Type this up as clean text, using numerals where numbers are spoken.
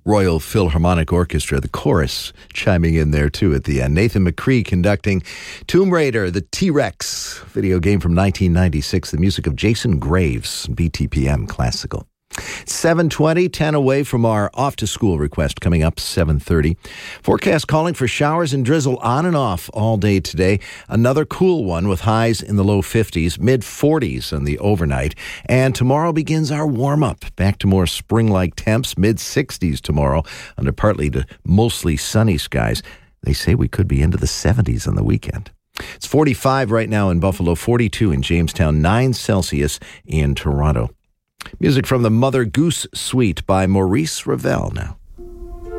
Royal Philharmonic Orchestra, the chorus chiming in there too at the end. Nathan McCree conducting Tomb Raider, the T-Rex video game from 1996, the music of Jason Graves, BTPM Classical. 7:20, 10 away from our off-to-school request coming up 7:30. Forecast calling for showers and drizzle on and off all day today. Another cool one with highs in the low 50s, mid-40s on the overnight. And tomorrow begins our warm-up. Back to more spring-like temps, mid-60s tomorrow under partly to mostly sunny skies. They say we could be into the 70s on the weekend. It's 45 right now in Buffalo, 42 in Jamestown, 9 Celsius in Toronto. Music from the Mother Goose Suite by Maurice Ravel now.